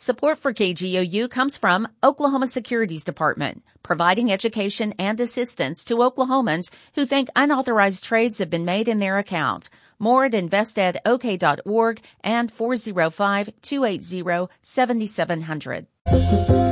Support for KGOU comes from Oklahoma Securities Department, providing education and assistance to Oklahomans who think unauthorized trades have been made in their account. More at investedok.org and 405-280-7700.